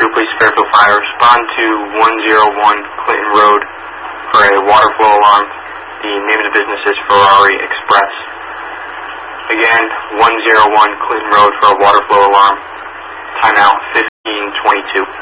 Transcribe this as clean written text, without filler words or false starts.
Police Fairfield Fire, respond to 101 Clinton Road for a water flow alarm. The name of the business is Ferrari Express. Again, 101 Clinton Road for a water flow alarm. Timeout 15:22.